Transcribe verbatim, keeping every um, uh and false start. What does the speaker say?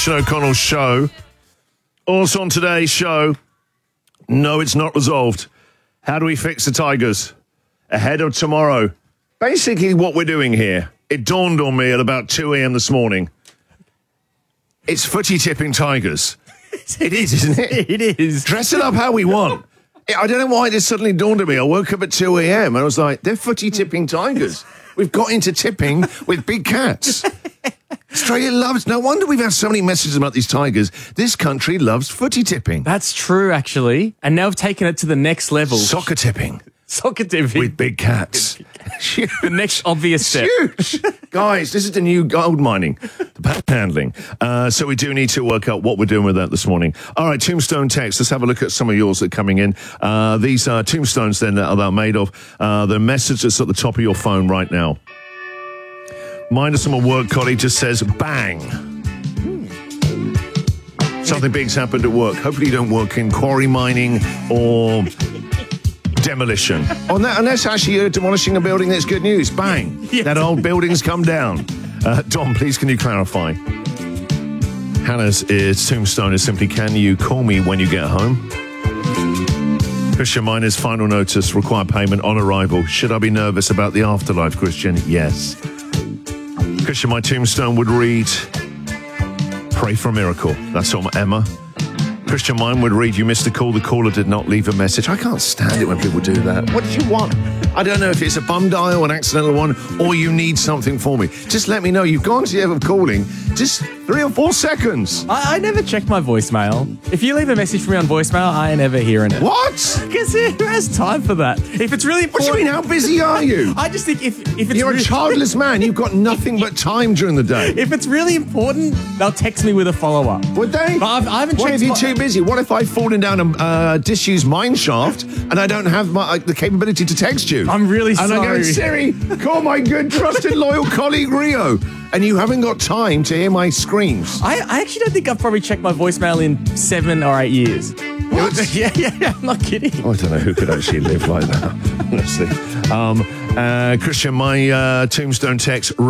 Christian O'Connell's show. Also on today's show, no, it's not resolved. How do we fix the Tigers ahead of tomorrow? Basically, what we're doing here, it dawned on me at about two a.m. this morning. It's footy tipping Tigers. It is, isn't it? It is. Dress it up how we want. I don't know why this suddenly dawned on me. I woke up at two a.m. and I was like, they're footy tipping Tigers. We've got into tipping with big cats. Australia loves... No wonder we've had so many messages about these Tigers. This country loves footy tipping. That's true, actually. And now we've taken it to the next level. Soccer tipping. Soccer tipping. With big cats. The next obvious step. Huge. Guys, this is the new gold mining. The panhandling. Uh, so we do need to work out what we're doing with that this morning. All right, Tombstone text. Let's have a look at some of yours that are coming in. Uh, these are tombstones then that are made of. Uh, the message that's at the top of your phone right now. Mine is from a work colleague, just says, bang. Something big's happened at work. Hopefully you don't work in quarry mining or demolition. Oh, that, unless actually you're demolishing a building, that's good news. Bang. Yes. That old building's come down. Uh, Dom, please can you clarify? Hannah's is, tombstone is simply, can you call me when you get home? Christian, mine is final notice, require payment on arrival. Should I be nervous about the afterlife, Christian? Yes. Christian, my tombstone would read, pray for a miracle. That's from Emma. Christian, mine would read, you missed a call, the caller did not leave a message. I can't stand it when people do that. What did you want? I don't know if it's a bum dial, an accidental one, or you need something for me. Just let me know. You've gone to the end of calling. Just three or four seconds. I, I never check my voicemail. If you leave a message for me on voicemail, I ain't ever hearing it. What? Because who has time for that? If it's really important... What do you mean? How busy are you? I just think if, if it's... You're really, a childless man. You've got nothing but time during the day. If it's really important, they'll text me with a follow-up. Would they? But I've, I haven't What checked... if you're my- too busy? What if I've fallen down a uh, disused mine shaft and I don't have my, uh, the capability to text you? I'm really and sorry. And I go, Siri, call my good, trusted, loyal colleague Rio. And you haven't got time to hear my screams. I, I actually don't think I've probably checked my voicemail in seven or eight years. What? Yeah, yeah, yeah, I'm not kidding. I don't know who could actually live like that, honestly. Um, uh, Christian, my uh, tombstone text...